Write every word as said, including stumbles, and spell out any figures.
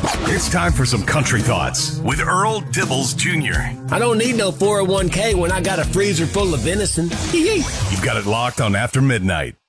It's time for some country thoughts with Earl Dibbles Junior I don't need no four oh one k when I got a freezer full of venison. You've got it locked on After Midnight.